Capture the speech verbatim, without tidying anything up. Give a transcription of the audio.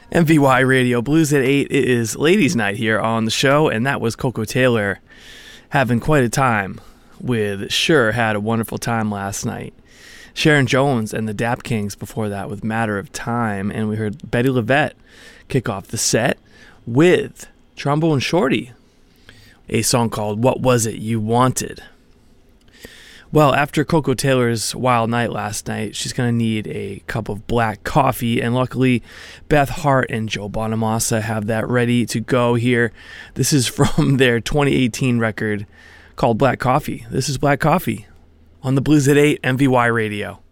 M V Y Radio, Blues at eight. It is ladies' night here on the show, and that was Coco Taylor having quite a time with Sure Had a Wonderful Time last night. Sharon Jones and the Dap Kings before that with Matter of Time, and we heard Betty LaVette kick off the set with Trombone Shorty, a song called What Was It You Wanted? Well, after Coco Taylor's wild night last night, she's going to need a cup of black coffee, and luckily Beth Hart and Joe Bonamassa have that ready to go here. This is from their twenty eighteen record called Black Coffee. This is Black Coffee on the Blues at eight M V Y Radio.